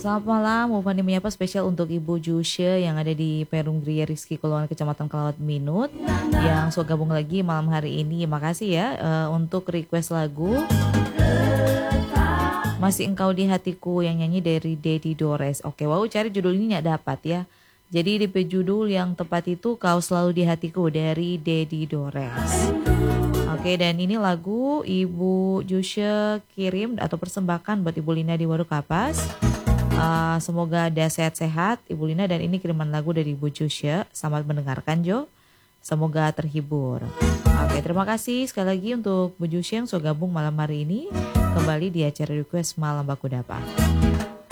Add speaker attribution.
Speaker 1: Selamat malam, mau Fani menyapa spesial untuk Ibu Jusya yang ada di Perum Gria Rizky Kulon Kecamatan Kelawat Minut yang suka gabung lagi malam hari ini. Makasih ya untuk request lagu Masih Engkau di Hatiku yang nyanyi dari Dedi Dores. Oke, wow, cari judul ini nggak dapat ya. Jadi di judul yang tepat itu Kau Selalu di Hatiku dari Dedi Dores. Oke, dan ini lagu Ibu Jusya kirim atau persembahkan buat Ibu Lina di Waduk Kapas. Semoga ada sehat-sehat Ibu Lina, dan ini kiriman lagu dari Ibu Jusya. Selamat mendengarkan Jo, semoga terhibur. Oke, terima kasih sekali lagi untuk Bu Jusya yang sudah gabung malam hari ini kembali di acara request Malam Baku Dapa.